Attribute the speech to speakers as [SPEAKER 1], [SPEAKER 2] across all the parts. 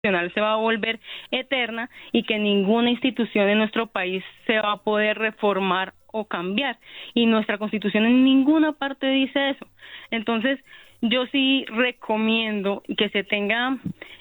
[SPEAKER 1] se va a volver eterna y que ninguna institución en nuestro país se va a poder reformar o cambiar. Y nuestra Constitución en ninguna parte dice eso. Entonces, yo sí recomiendo que se tenga...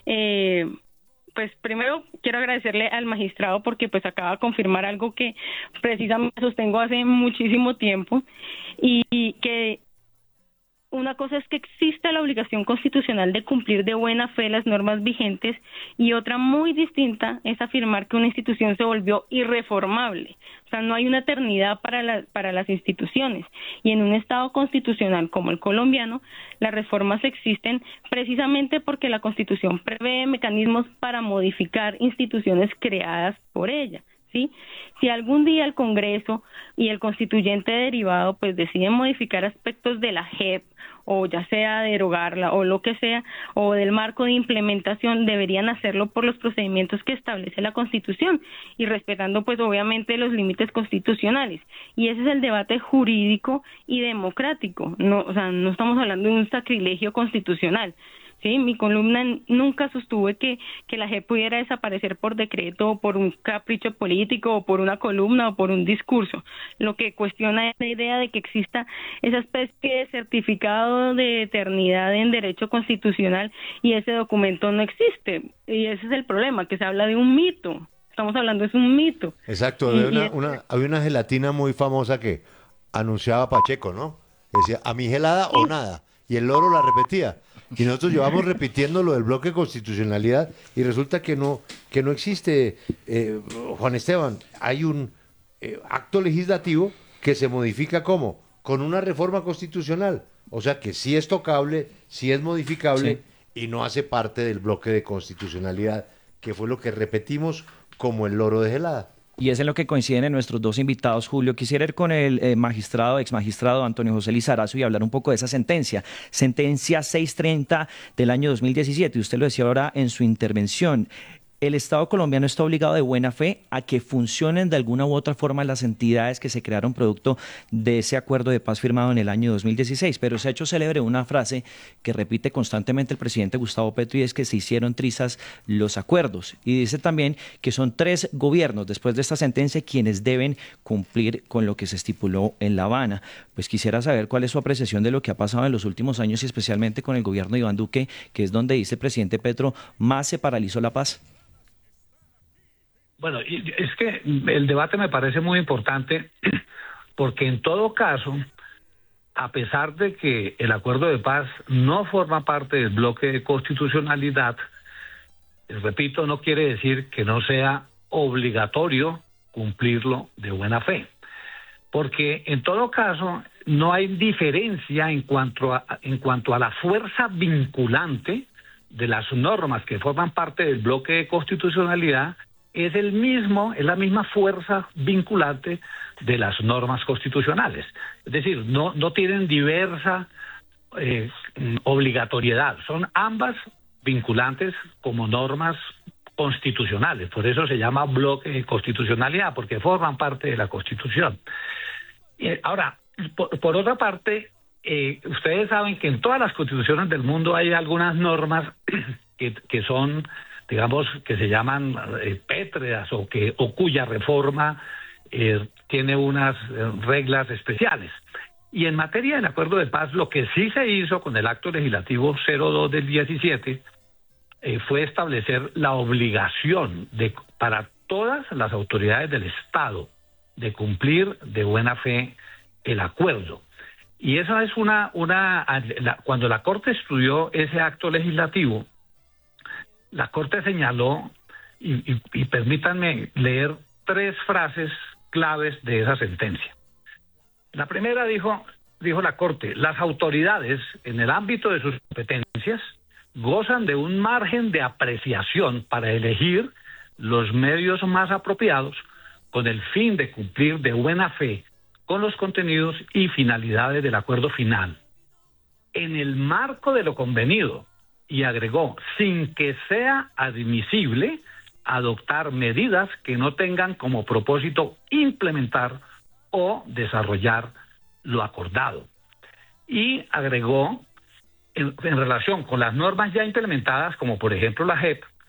[SPEAKER 1] pues primero quiero agradecerle al magistrado porque pues acaba de confirmar algo que precisamente sostengo hace muchísimo tiempo, y que una cosa es que exista la obligación constitucional de cumplir de buena fe las normas vigentes, y otra muy distinta es afirmar que una institución se volvió irreformable. O sea, no hay una eternidad para las instituciones, y en un Estado constitucional como el colombiano, las reformas existen precisamente porque la Constitución prevé mecanismos para modificar instituciones creadas por ella, ¿sí? Si algún día el Congreso y el constituyente derivado pues deciden modificar aspectos de la JEP, o ya sea derogarla o lo que sea, o del marco de implementación, deberían hacerlo por los procedimientos que establece la Constitución y respetando pues obviamente los límites constitucionales. Y ese es el debate jurídico y democrático. No, o sea, no estamos hablando de un sacrilegio constitucional. Sí, mi columna nunca sostuve que la JEP pudiera desaparecer por decreto o por un capricho político o por una columna o por un discurso. Lo que cuestiona es la idea de que exista esa especie de certificado de eternidad en derecho constitucional, y ese documento no existe. Y ese es el problema, que se habla de un mito. Estamos hablando de un mito.
[SPEAKER 2] Exacto, había una gelatina muy famosa que anunciaba Pacheco, ¿no? Decía, a mi gelada o nada. Y el loro la repetía. Y nosotros llevamos repitiendo lo del bloque de constitucionalidad y resulta que no existe, Juan Esteban. Hay un acto legislativo que se modifica ¿cómo? Con una reforma constitucional. O sea que sí es tocable, sí es modificable, sí, y no hace parte del bloque de constitucionalidad, que fue lo que repetimos como el loro de gelada.
[SPEAKER 3] Y es en lo que coinciden en nuestros dos invitados, Julio. Quisiera ir con el ex magistrado Antonio José Lizarazo y hablar un poco de esa sentencia 630 del año 2017. Usted lo decía ahora en su intervención. El Estado colombiano está obligado de buena fe a que funcionen de alguna u otra forma las entidades que se crearon producto de ese acuerdo de paz firmado en el año 2016. Pero se ha hecho célebre una frase que repite constantemente el presidente Gustavo Petro, y es que se hicieron trizas los acuerdos. Y dice también que son 3 gobiernos después de esta sentencia quienes deben cumplir con lo que se estipuló en La Habana. Pues quisiera saber cuál es su apreciación de lo que ha pasado en los últimos años y especialmente con el gobierno de Iván Duque, que es donde dice el presidente Petro, más se paralizó la paz.
[SPEAKER 4] Bueno, es que el debate me parece muy importante porque en todo caso, a pesar de que el acuerdo de paz no forma parte del bloque de constitucionalidad, repito, no quiere decir que no sea obligatorio cumplirlo de buena fe. Porque en todo caso no hay diferencia en cuanto a la fuerza vinculante de las normas que forman parte del bloque de constitucionalidad. Es la misma fuerza vinculante de las normas constitucionales. Es decir, no tienen diversa obligatoriedad, son ambas vinculantes como normas constitucionales. Por eso se llama bloque de constitucionalidad, porque forman parte de la Constitución. Ahora, por otra parte, ustedes saben que en todas las constituciones del mundo hay algunas normas que son, digamos, que se llaman pétreas o cuya reforma tiene unas reglas especiales. Y en materia del acuerdo de paz, lo que sí se hizo con el acto legislativo 02 del 17 fue establecer la obligación para todas las autoridades del Estado de cumplir de buena fe el acuerdo. Y esa es cuando la Corte estudió ese acto legislativo, la Corte señaló, y permítanme leer 3 frases claves de esa sentencia. La primera dijo la Corte: las autoridades, en el ámbito de sus competencias, gozan de un margen de apreciación para elegir los medios más apropiados con el fin de cumplir de buena fe con los contenidos y finalidades del acuerdo final, en el marco de lo convenido. Y agregó, sin que sea admisible adoptar medidas que no tengan como propósito implementar o desarrollar lo acordado. Y agregó, en relación con las normas ya implementadas, como por ejemplo la JEP,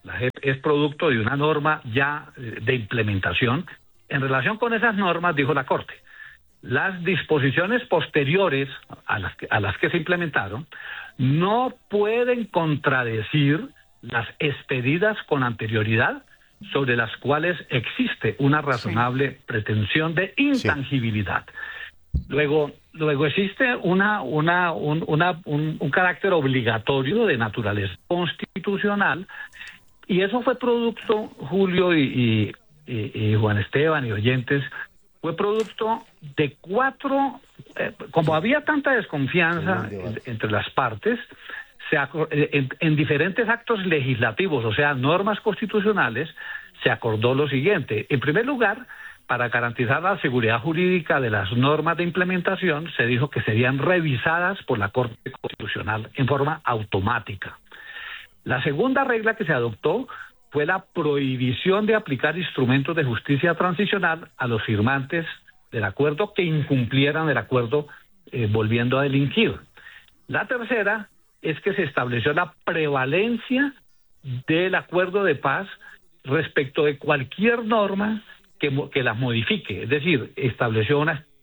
[SPEAKER 4] La JEP es producto de una norma ya de implementación. En relación con esas normas, dijo la Corte, las disposiciones posteriores a las que se implementaron no pueden contradecir las expedidas con anterioridad, sobre las cuales existe una razonable pretensión de intangibilidad. Luego existe un carácter obligatorio de naturaleza constitucional, y eso fue producto, Julio y Juan Esteban y oyentes, fue producto de como había tanta desconfianza entre las partes, en diferentes actos legislativos, o sea, normas constitucionales, se acordó lo siguiente. En primer lugar, para garantizar la seguridad jurídica de las normas de implementación, se dijo que serían revisadas por la Corte Constitucional en forma automática. La segunda regla que se adoptó fue la prohibición de aplicar instrumentos de justicia transicional a los firmantes del acuerdo que incumplieran el acuerdo volviendo a delinquir. La tercera es que se estableció la prevalencia del acuerdo de paz respecto de cualquier norma que las modifique. Es decir, estableció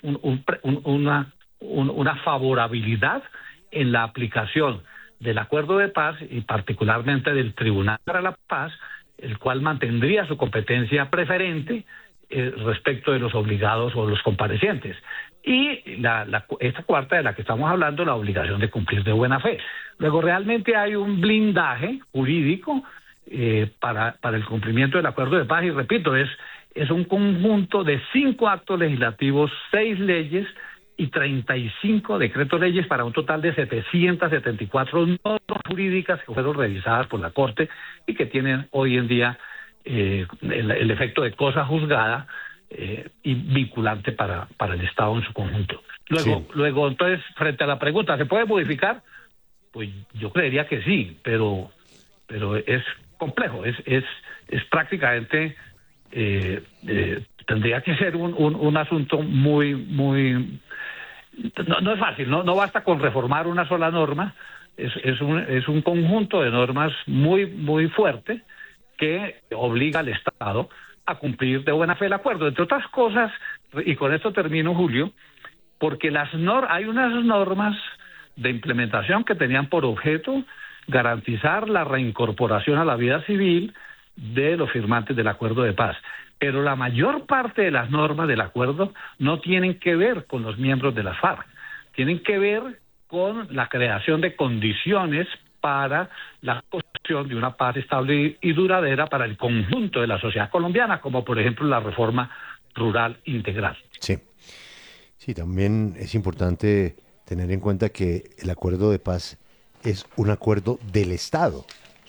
[SPEAKER 4] una favorabilidad en la aplicación del acuerdo de paz y particularmente del Tribunal para la Paz, el cual mantendría su competencia preferente respecto de los obligados o los comparecientes. Y esta cuarta de la que estamos hablando, la obligación de cumplir de buena fe. Luego, realmente hay un blindaje jurídico para el cumplimiento del acuerdo de paz, y repito, es un conjunto de 5 actos legislativos, 6 leyes y 35 decretos leyes, para un total de 774 normas jurídicas que fueron revisadas por la Corte y que tienen hoy en día el efecto de cosa juzgada y vinculante para el Estado en su conjunto. Luego, entonces, frente a la pregunta, ¿se puede modificar? Pues yo creería que sí, pero es complejo, es prácticamente tendría que ser un asunto muy no es fácil, no basta con reformar una sola norma, es un conjunto de normas muy fuerte que obliga al Estado a cumplir de buena fe el acuerdo, entre otras cosas, y con esto termino, Julio, porque hay unas normas de implementación que tenían por objeto garantizar la reincorporación a la vida civil de los firmantes del acuerdo de paz. Pero la mayor parte de las normas del acuerdo no tienen que ver con los miembros de las FARC, tienen que ver con la creación de condiciones para la construcción de una paz estable y duradera para el conjunto de la sociedad colombiana, como por ejemplo la reforma rural integral.
[SPEAKER 2] Sí, también es importante tener en cuenta que el acuerdo de paz es un acuerdo del Estado,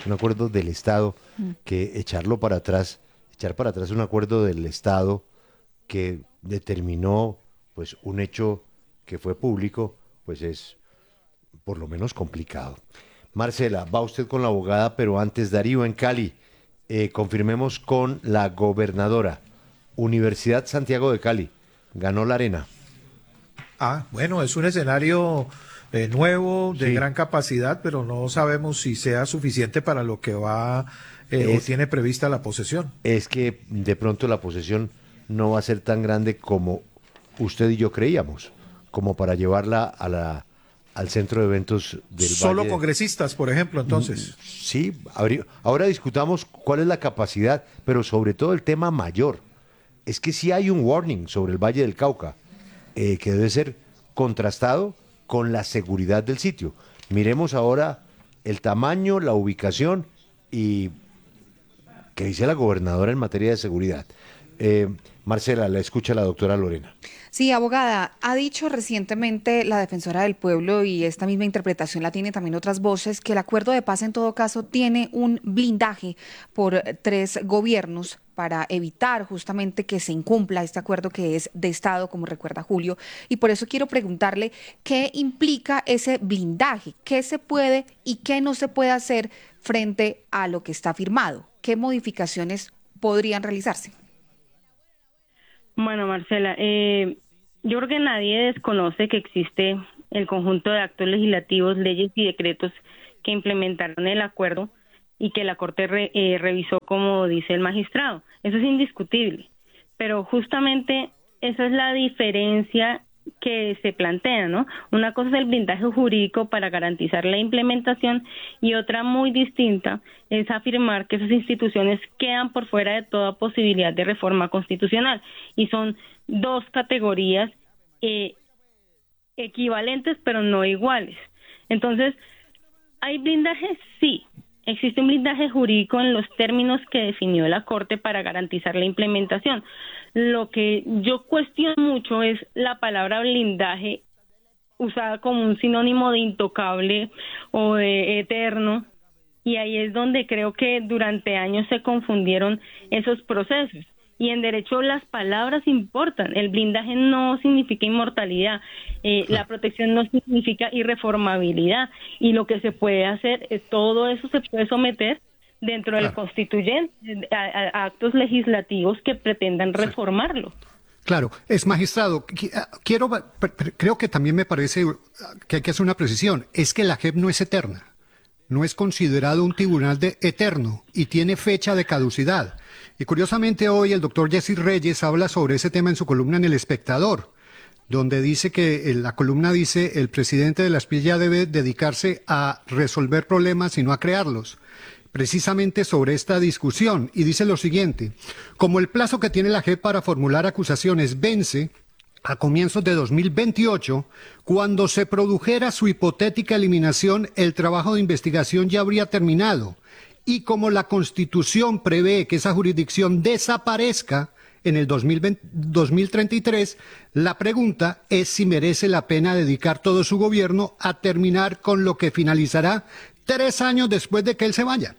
[SPEAKER 2] que echar para atrás un acuerdo del Estado que determinó pues un hecho que fue público, pues es por lo menos complicado. Marcela, va usted con la abogada, pero antes, Darío, en Cali, confirmemos con la gobernadora. Universidad Santiago de Cali, ganó la arena.
[SPEAKER 5] Bueno, es un escenario nuevo, de gran capacidad, pero no sabemos si sea suficiente para lo que va o tiene prevista la posesión. Es que de pronto la posesión no va a ser tan grande como usted y yo creíamos, como para llevarla al centro de eventos del
[SPEAKER 2] Solo
[SPEAKER 5] Valle. Congresistas, por ejemplo, entonces.
[SPEAKER 2] Sí, ahora discutamos cuál es la capacidad, pero sobre todo el tema mayor. Es que sí hay un warning sobre el Valle del Cauca, que debe ser contrastado con la seguridad del sitio. Miremos ahora el tamaño, la ubicación y qué dice la gobernadora en materia de seguridad. Marcela, la escucha la doctora Lorena.
[SPEAKER 6] Sí, abogada, ha dicho recientemente la defensora del pueblo, y esta misma interpretación la tienen también otras voces, que el acuerdo de paz en todo caso tiene un blindaje por 3 gobiernos para evitar justamente que se incumpla este acuerdo que es de Estado, como recuerda Julio. Y por eso quiero preguntarle qué implica ese blindaje, qué se puede y qué no se puede hacer frente a lo que está firmado, qué modificaciones podrían realizarse.
[SPEAKER 1] Bueno, Marcela, yo creo que nadie desconoce que existe el conjunto de actos legislativos, leyes y decretos que implementaron el acuerdo, y que la Corte revisó como dice el magistrado. Eso es indiscutible. Pero justamente esa es la diferencia que se plantea, ¿no? Una cosa es el blindaje jurídico para garantizar la implementación y otra muy distinta es afirmar que esas instituciones quedan por fuera de toda posibilidad de reforma constitucional y son dos categorías equivalentes pero no iguales. Entonces, ¿hay blindaje? Sí. Existe un blindaje jurídico en los términos que definió la Corte para garantizar la implementación. Lo que yo cuestiono mucho es la palabra blindaje usada como un sinónimo de intocable o de eterno, y ahí es donde creo que durante años se confundieron esos procesos. Y en derecho las palabras importan. El blindaje no significa inmortalidad, la protección no significa irreformabilidad, y lo que se puede hacer es todo eso se puede someter dentro del constituyente a actos legislativos que pretendan reformarlo.
[SPEAKER 7] Claro, es magistrado. Creo que también me parece que hay que hacer una precisión. Es que la JEP no es eterna. No es considerado un tribunal eterno y tiene fecha de caducidad. Y curiosamente hoy el doctor Jessy Reyes habla sobre ese tema en su columna en El Espectador, donde dice que la columna dice el presidente de la SPIE ya debe dedicarse a resolver problemas y no a crearlos. Precisamente sobre esta discusión, y dice lo siguiente: como el plazo que tiene la JEP para formular acusaciones vence a comienzos de 2028, cuando se produjera su hipotética eliminación, el trabajo de investigación ya habría terminado. Y como la Constitución prevé que esa jurisdicción desaparezca en el 2033, la pregunta es si merece la pena dedicar todo su gobierno a terminar con lo que finalizará 3 años después de que él se vaya.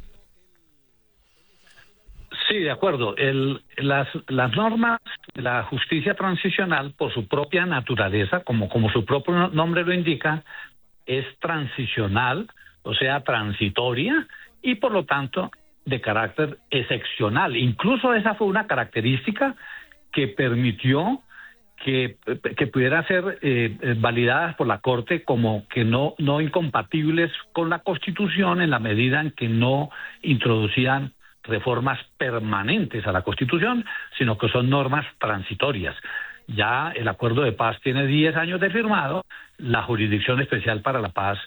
[SPEAKER 4] Sí, de acuerdo. Las normas de la justicia transicional, por su propia naturaleza, como su propio nombre lo indica, es transicional, o sea, transitoria, y por lo tanto de carácter excepcional. Incluso esa fue una característica que permitió que pudiera ser validadas por la Corte como que no incompatibles con la Constitución, en la medida en que no introducían reformas permanentes a la Constitución, sino que son normas transitorias. Ya el acuerdo de paz tiene 10 años de firmado, la Jurisdicción Especial para la Paz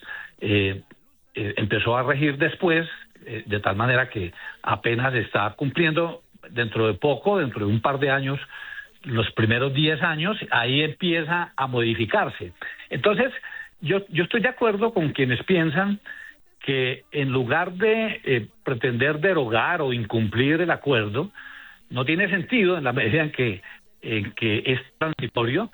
[SPEAKER 4] empezó a regir después, de tal manera que apenas está cumpliendo dentro de un par de años, los primeros 10 años, ahí empieza a modificarse. Entonces, yo estoy de acuerdo con quienes piensan que en lugar de pretender derogar o incumplir el acuerdo, no tiene sentido en la medida en que es transitorio,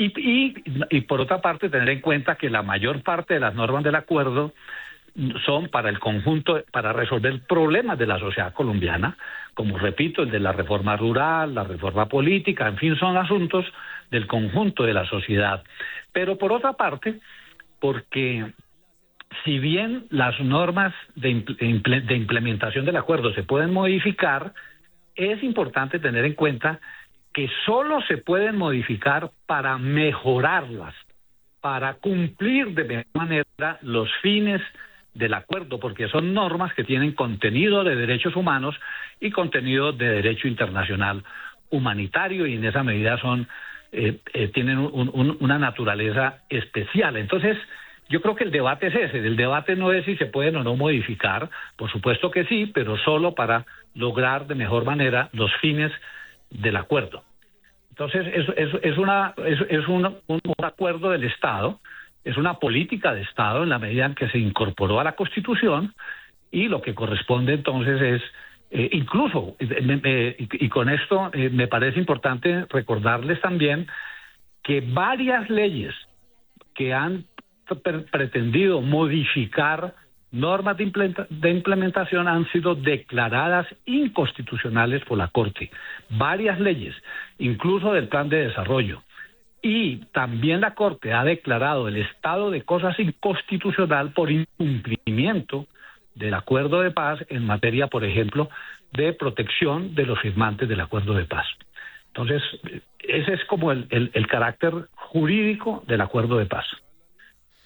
[SPEAKER 4] y por otra parte tener en cuenta que la mayor parte de las normas del acuerdo son para el conjunto, para resolver problemas de la sociedad colombiana, como repito, el de la reforma rural, la reforma política, en fin, son asuntos del conjunto de la sociedad. Pero por otra parte, porque si bien las normas de implementación del acuerdo se pueden modificar, es importante tener en cuenta que solo se pueden modificar para mejorarlas, para cumplir de mejor manera los fines del acuerdo, porque son normas que tienen contenido de derechos humanos y contenido de derecho internacional humanitario, y en esa medida tienen una naturaleza especial. Entonces, yo creo que el debate es ese. El debate no es si se pueden o no modificar, por supuesto que sí, pero solo para lograr de mejor manera los fines del acuerdo. Entonces, es un acuerdo del Estado, es una política de Estado en la medida en que se incorporó a la Constitución, y lo que corresponde entonces es, incluso, y con esto me parece importante recordarles también que varias leyes que han pretendido modificar normas de implementación han sido declaradas inconstitucionales por la Corte. Varias leyes, incluso del Plan de Desarrollo. Y también la Corte ha declarado el estado de cosas inconstitucional por incumplimiento del acuerdo de paz en materia, por ejemplo, de protección de los firmantes del acuerdo de paz. Entonces, ese es como el carácter jurídico del acuerdo de paz.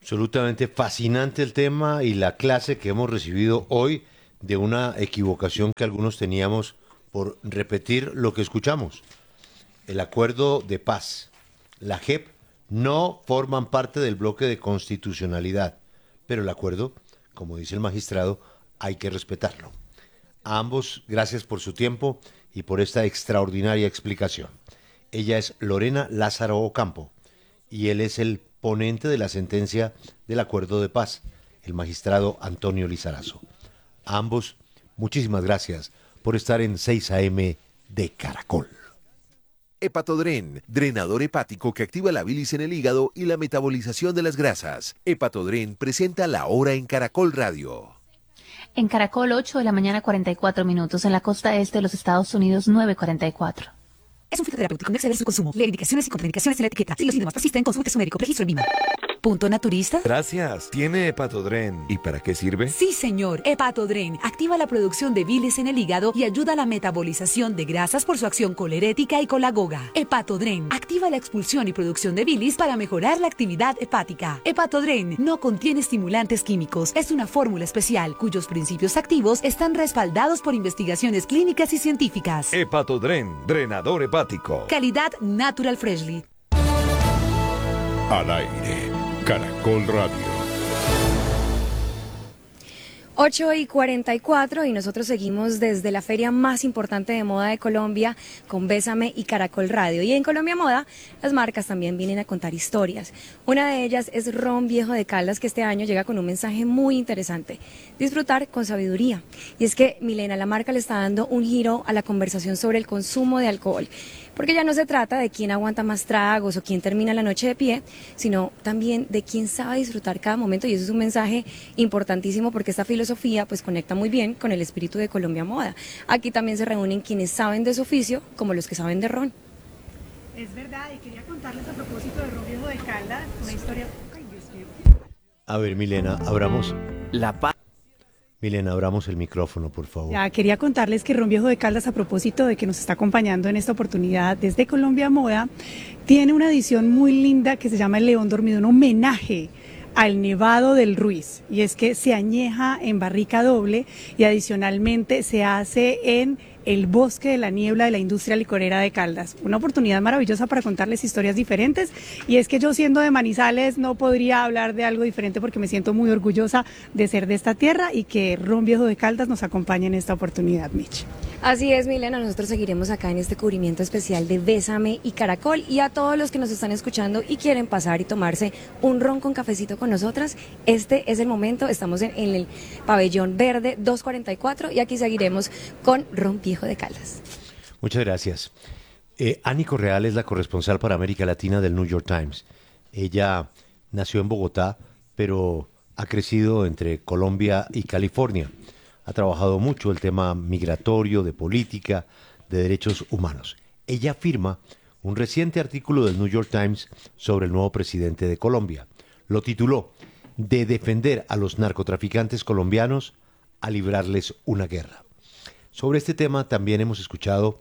[SPEAKER 2] Absolutamente fascinante el tema y la clase que hemos recibido hoy de una equivocación que algunos teníamos por repetir lo que escuchamos. El acuerdo de paz, la JEP, no forman parte del bloque de constitucionalidad, pero el acuerdo, como dice el magistrado, hay que respetarlo. A ambos, gracias por su tiempo y por esta extraordinaria explicación. Ella es Lorena Lázaro Ocampo y él es el ponente de la sentencia del acuerdo de paz, el magistrado Antonio Lizarazo. A ambos, muchísimas gracias por estar en 6 AM de Caracol.
[SPEAKER 8] Hepatodren, drenador hepático que activa la bilis en el hígado y la metabolización de las grasas. Hepatodren presenta La Hora en Caracol Radio.
[SPEAKER 9] En Caracol, 8 de la mañana, 44 minutos. En la costa este de los Estados Unidos, 9:44.
[SPEAKER 10] Es un fitoterapéutico, no exceder su consumo. Lee indicaciones y contraindicaciones en la etiqueta. Si los síntomas persisten, consulte su médico. Registro en Lima. ¿Punto naturista?
[SPEAKER 11] Gracias. ¿Tiene Hepatodren? ¿Y para qué sirve?
[SPEAKER 10] Sí, señor. Hepatodren activa la producción de bilis en el hígado y ayuda a la metabolización de grasas por su acción colerética y colagoga. Hepatodren activa la expulsión y producción de bilis para mejorar la actividad hepática. Hepatodren no contiene estimulantes químicos. Es una fórmula especial cuyos principios activos están respaldados por investigaciones clínicas y científicas.
[SPEAKER 11] Hepatodren, drenador hepático.
[SPEAKER 10] Calidad Natural Freshly.
[SPEAKER 12] Al aire, Caracol Radio.
[SPEAKER 13] 8:44 y nosotros seguimos desde la feria más importante de moda de Colombia con Bésame y Caracol Radio. Y en Colombia Moda, las marcas también vienen a contar historias. Una de ellas es Ron Viejo de Caldas, que este año llega con un mensaje muy interesante: disfrutar con sabiduría. Y es que, Milena, la marca le está dando un giro a la conversación sobre el consumo de alcohol. Porque ya no se trata de quién aguanta más tragos o quién termina la noche de pie, sino también de quién sabe disfrutar cada momento, y eso es un mensaje importantísimo porque esta filosofía pues conecta muy bien con el espíritu de Colombia Moda. Aquí también se reúnen quienes saben de su oficio como los que saben de ron.
[SPEAKER 14] Es verdad, y quería contarles a propósito de Ron Viejo de Caldas una historia... Ay, Dios mío.
[SPEAKER 2] A ver, Milena, abramos Milena, abramos el micrófono, por favor.
[SPEAKER 14] Ya, quería contarles que Ron Viejo de Caldas, a propósito de que nos está acompañando en esta oportunidad desde Colombia Moda, tiene una edición muy linda que se llama El León Dormido, un homenaje al Nevado del Ruiz, y es que se añeja en barrica doble y adicionalmente se hace en el Bosque de la Niebla de la industria licorera de Caldas. Una oportunidad maravillosa para contarles historias diferentes, y es que yo, siendo de Manizales, no podría hablar de algo diferente porque me siento muy orgullosa de ser de esta tierra y que Ron Viejo de Caldas nos acompañe en esta oportunidad, Mitch.
[SPEAKER 13] Así es, Milena, nosotros seguiremos acá en este cubrimiento especial de Bésame y Caracol, y a todos los que nos están escuchando y quieren pasar y tomarse un ron con cafecito con nosotras, este es el momento. Estamos en el pabellón verde 244 y aquí seguiremos con Ron Viejo de Caldas.
[SPEAKER 2] Muchas gracias. Ani Correal es la corresponsal para América Latina del New York Times. Ella nació en Bogotá, pero ha crecido entre Colombia y California. Ha trabajado mucho el tema migratorio, de política, de derechos humanos. Ella firma un reciente artículo del New York Times sobre el nuevo presidente de Colombia. Lo tituló "De defender a los narcotraficantes colombianos a librarles una guerra". Sobre este tema también hemos escuchado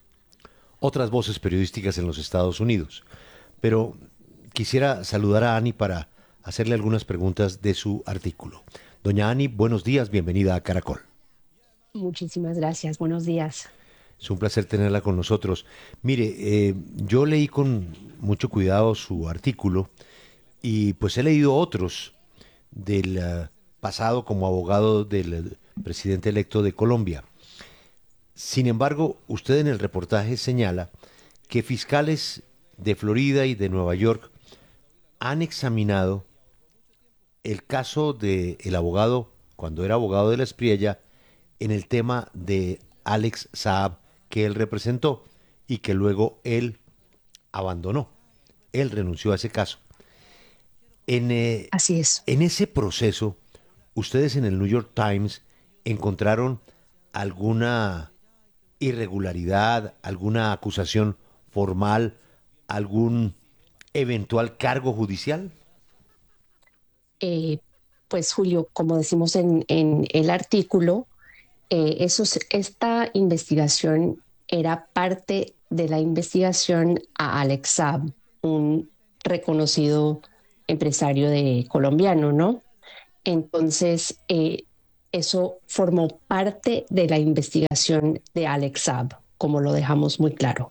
[SPEAKER 2] otras voces periodísticas en los Estados Unidos, pero quisiera saludar a Ani para hacerle algunas preguntas de su artículo. Doña Ani, buenos días, bienvenida a Caracol.
[SPEAKER 15] Muchísimas gracias, buenos días.
[SPEAKER 2] Es un placer tenerla con nosotros. Mire, yo leí con mucho cuidado su artículo y pues he leído otros del pasado como abogado del presidente electo de Colombia. Sin embargo, usted en el reportaje señala que fiscales de Florida y de Nueva York han examinado el caso del abogado, cuando era abogado de la Espriella, en el tema de Alex Saab, que él representó y que luego él abandonó. Él renunció a ese caso.
[SPEAKER 15] Así es.
[SPEAKER 2] En ese proceso, ustedes en el New York Times encontraron alguna irregularidad, alguna acusación formal, algún eventual cargo judicial.
[SPEAKER 15] Pues Julio, como decimos en el artículo, esta investigación era parte de la investigación a Alex Saab, un reconocido empresario colombiano, ¿no? Entonces, eso formó parte de la investigación de Alex Saab, como lo dejamos muy claro.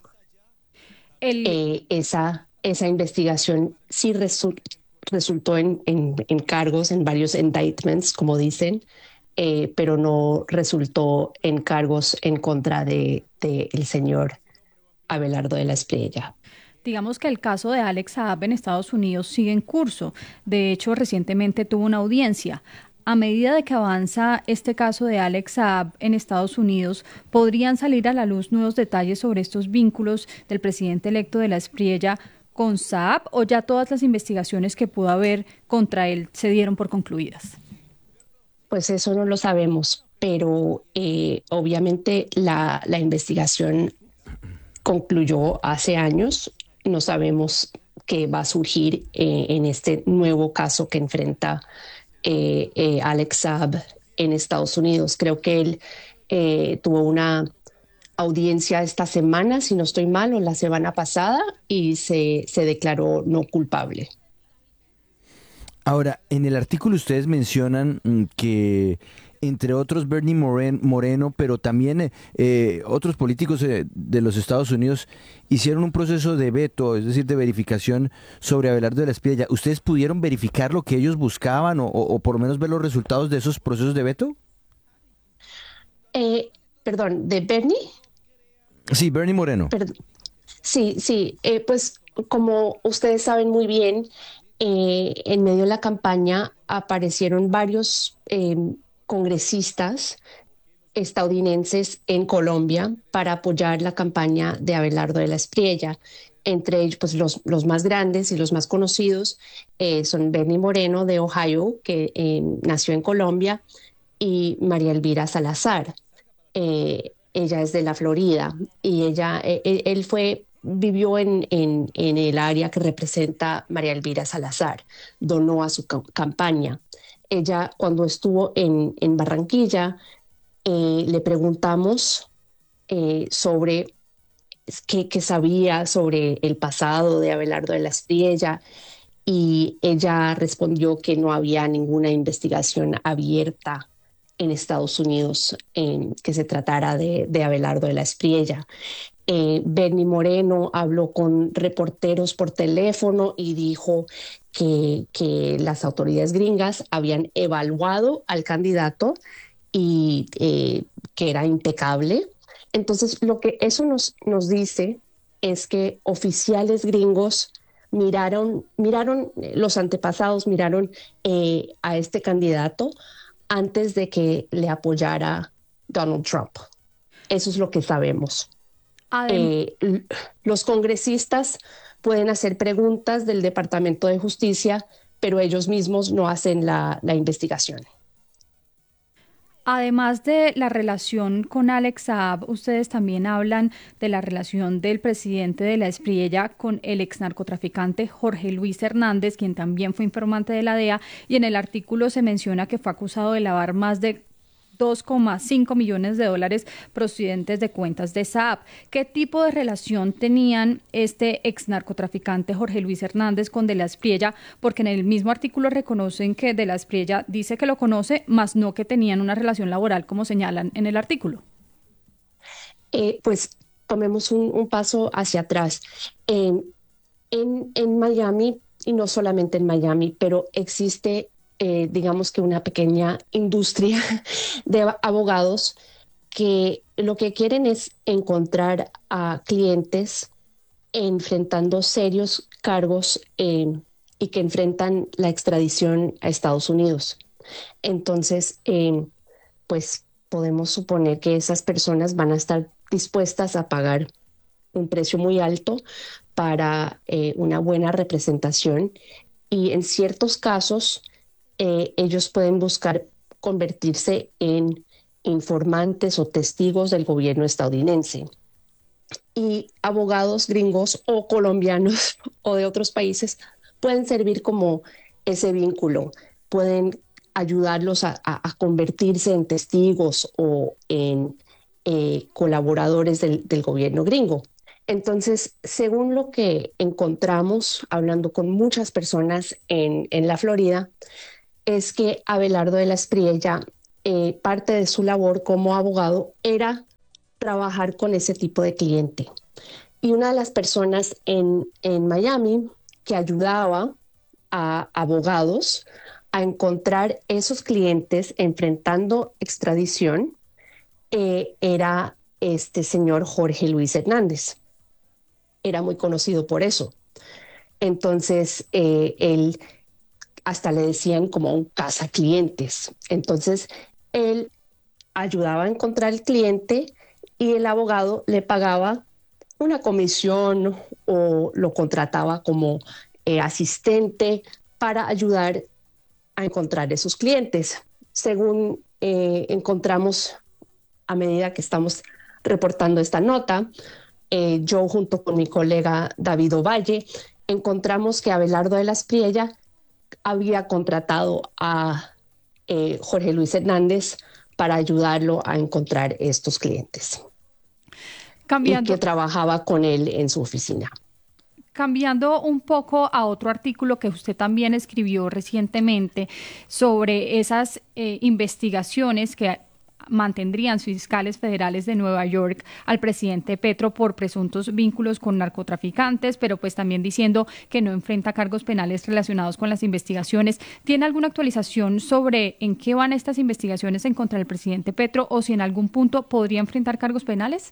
[SPEAKER 15] Esa investigación sí resultó en cargos, en varios indictments, como dicen, pero no resultó en cargos en contra de el señor Abelardo de la Espriella.
[SPEAKER 16] Digamos que el caso de Alex Saab en Estados Unidos sigue en curso. De hecho, recientemente tuvo una audiencia. A medida de que avanza este caso de Alex Saab en Estados Unidos, ¿podrían salir a la luz nuevos detalles sobre estos vínculos del presidente electo de la Espriella con Saab, o ya todas las investigaciones que pudo haber contra él se dieron por concluidas?
[SPEAKER 15] Pues eso no lo sabemos, pero obviamente la investigación concluyó hace años. No sabemos qué va a surgir en este nuevo caso que enfrenta Alex Saab en Estados Unidos. Creo que él tuvo una audiencia esta semana, si no estoy mal, o la semana pasada, y se declaró no culpable.
[SPEAKER 17] Ahora, en el artículo ustedes mencionan que, entre otros, Bernie Moreno, pero también otros políticos de los Estados Unidos hicieron un proceso de veto, es decir, de verificación sobre Abelardo de la Espriella. ¿Ustedes pudieron verificar lo que ellos buscaban o por lo menos ver los resultados de esos procesos de veto?
[SPEAKER 15] Perdón, ¿de Bernie?
[SPEAKER 17] Sí, Bernie Moreno.
[SPEAKER 15] Sí, pues como ustedes saben muy bien, en medio de la campaña aparecieron varios congresistas estadounidenses en Colombia para apoyar la campaña de Abelardo de la Espriella. Entre ellos, pues los más grandes y los más conocidos son Bernie Moreno de Ohio, que nació en Colombia, y María Elvira Salazar. Ella es de la Florida y él vivió en el área que representa María Elvira Salazar, donó a su campaña. Ella, cuando estuvo en Barranquilla, le preguntamos sobre qué sabía sobre el pasado de Abelardo de la Espriella, y ella respondió que no había ninguna investigación abierta en Estados Unidos que se tratara de Abelardo de la Espriella. Bernie Moreno habló con reporteros por teléfono y dijo que las autoridades gringas habían evaluado al candidato y que era impecable. Entonces, lo que eso nos dice es que oficiales gringos miraron los antepasados, miraron a este candidato antes de que le apoyara Donald Trump. Eso es lo que sabemos. Los congresistas pueden hacer preguntas del Departamento de Justicia, pero ellos mismos no hacen la investigación.
[SPEAKER 16] Además de la relación con Alex Saab, ustedes también hablan de la relación del presidente de la Espriella con el ex narcotraficante Jorge Luis Hernández, quien también fue informante de la DEA, y en el artículo se menciona que fue acusado de lavar más de $2,5 millones procedentes de cuentas de Saab. ¿Qué tipo de relación tenían este ex narcotraficante Jorge Luis Hernández con De la Espriella? Porque en el mismo artículo reconocen que De la Espriella dice que lo conoce, más no que tenían una relación laboral, como señalan en el artículo.
[SPEAKER 15] Pues tomemos un paso hacia atrás. En Miami, y no solamente en Miami, pero existe digamos que una pequeña industria de abogados que lo que quieren es encontrar a clientes enfrentando serios cargos y que enfrentan la extradición a Estados Unidos. Entonces, pues podemos suponer que esas personas van a estar dispuestas a pagar un precio muy alto para una buena representación, y en ciertos casos ellos pueden buscar convertirse en informantes o testigos del gobierno estadounidense. Y abogados gringos o colombianos o de otros países pueden servir como ese vínculo, pueden ayudarlos a convertirse en testigos o en colaboradores del gobierno gringo. Entonces, según lo que encontramos hablando con muchas personas en la Florida, es que Abelardo de la Espriella, parte de su labor como abogado era trabajar con ese tipo de cliente. Y una de las personas en Miami que ayudaba a abogados a encontrar esos clientes enfrentando extradición era este señor Jorge Luis Hernández. Era muy conocido por eso. Entonces, él hasta le decían como un cazaclientes. Entonces, él ayudaba a encontrar el cliente y el abogado le pagaba una comisión o lo contrataba como asistente para ayudar a encontrar esos clientes. Según encontramos a medida que estamos reportando esta nota, yo junto con mi colega David Ovalle encontramos que Abelardo de la Espriella había contratado a Jorge Luis Hernández para ayudarlo a encontrar estos clientes. Y que trabajaba con él en su oficina.
[SPEAKER 16] Cambiando un poco a otro artículo que usted también escribió recientemente sobre esas investigaciones que mantendrían fiscales federales de Nueva York al presidente Petro por presuntos vínculos con narcotraficantes, pero pues también diciendo que no enfrenta cargos penales relacionados con las investigaciones. ¿Tiene alguna actualización sobre en qué van estas investigaciones en contra del presidente Petro o si en algún punto podría enfrentar cargos penales?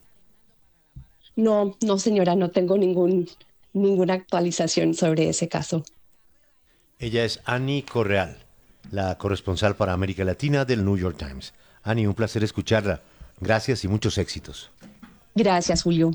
[SPEAKER 15] No, señora, no tengo ninguna actualización sobre ese caso.
[SPEAKER 2] Ella es Annie Correal, la corresponsal para América Latina del New York Times. Annie, un placer escucharla. Gracias y muchos éxitos.
[SPEAKER 15] Gracias, Julio.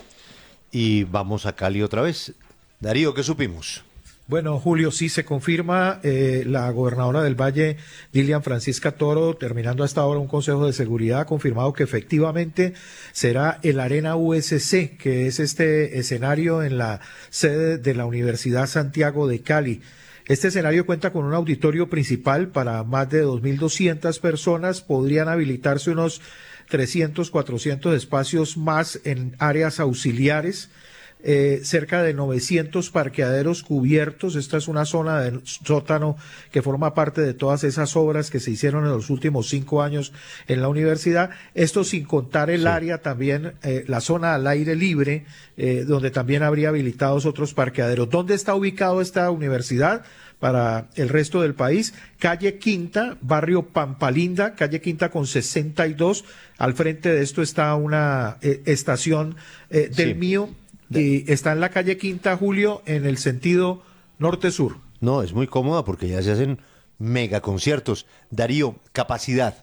[SPEAKER 2] Y vamos a Cali otra vez. Darío, ¿qué supimos?
[SPEAKER 5] Bueno, Julio, sí se confirma, la gobernadora del Valle, Dilian Francisca Toro, terminando hasta ahora un consejo de seguridad, ha confirmado que efectivamente será el Arena USC, que es este escenario en la sede de la Universidad Santiago de Cali. Este escenario cuenta con un auditorio principal para más de 2.200 personas. Podrían habilitarse unos 300, 400 espacios más en áreas auxiliares. Cerca de 900 parqueaderos cubiertos. Esta es una zona de sótano que forma parte de todas esas obras que se hicieron en los últimos 5 años en la universidad. Esto sin contar el área también, la zona al aire libre, donde también habría habilitados otros parqueaderos. ¿Dónde está ubicado esta universidad? Para el resto del país, calle Quinta, barrio Pampalinda, calle Quinta con 62. Al frente de esto está una estación del Mío. Y está en la calle Quinta, Julio, en el sentido norte-sur.
[SPEAKER 2] No, es muy cómoda porque ya se hacen mega conciertos. Darío, capacidad.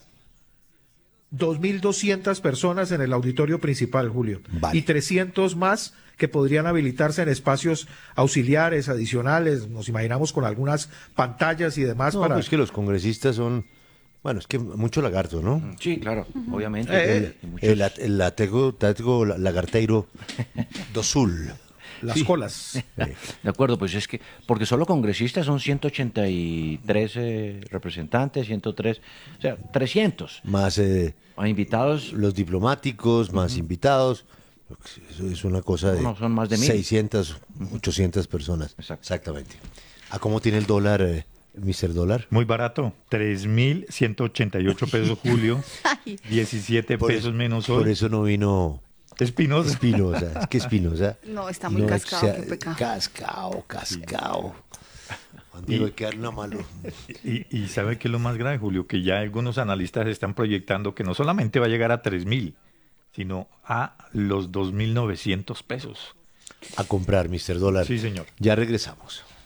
[SPEAKER 5] 2.200 personas en el auditorio principal, Julio.
[SPEAKER 2] Vale.
[SPEAKER 5] Y 300 más que podrían habilitarse en espacios auxiliares, adicionales. Nos imaginamos con algunas pantallas y demás.
[SPEAKER 2] No, pues que los congresistas son... Bueno, es que mucho lagarto, ¿no?
[SPEAKER 3] Sí, claro, obviamente.
[SPEAKER 2] El látigo lagarteiro do sul.
[SPEAKER 5] Las colas.
[SPEAKER 3] De acuerdo, pues es que, porque solo congresistas son 183 representantes, 103, o sea, 300.
[SPEAKER 2] Más
[SPEAKER 3] invitados.
[SPEAKER 2] Los diplomáticos, más invitados. Eso es una cosa de
[SPEAKER 3] son más de 1,000.
[SPEAKER 2] 600, 800 personas. Exactamente. ¿A cómo tiene el dólar, Mr. Dólar?
[SPEAKER 18] Muy barato, 3.188 pesos, Julio, 17 pesos menos hoy.
[SPEAKER 2] Por eso no vino...
[SPEAKER 18] Espinosa.
[SPEAKER 2] Es que Espinosa.
[SPEAKER 6] No, está muy cascado, qué pecado.
[SPEAKER 2] Cascao. Juan Diego, hay que darle una mano.
[SPEAKER 18] Y ¿sabe qué es lo más grave, Julio? Que ya algunos analistas están proyectando que no solamente va a llegar a 3.000, sino a los 2.900 pesos.
[SPEAKER 2] A comprar, Mr. Dólar.
[SPEAKER 18] Sí, señor.
[SPEAKER 2] Ya regresamos.